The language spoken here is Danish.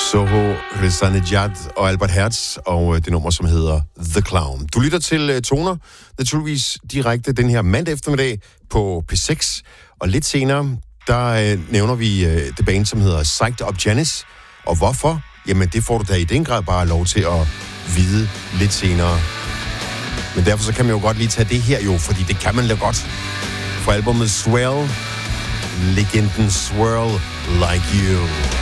Soho Rezanejad og Albert Hertz, og det nummer, som hedder The Clown. Du lytter til Toner, naturligvis direkte den her mandag eftermiddag på P6, og lidt senere, der nævner vi det band, som hedder Psyched Up Janice, og hvorfor? Jamen, det får du da i den grad bare lov til at vide lidt senere. Men derfor så kan man jo godt lige tage det her jo, fordi det kan man da godt. Fra albumet Swell, legenden Swirl Like You.